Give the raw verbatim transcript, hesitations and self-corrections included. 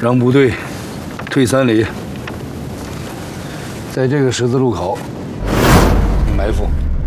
让部队退三里，在这个十字路口埋伏。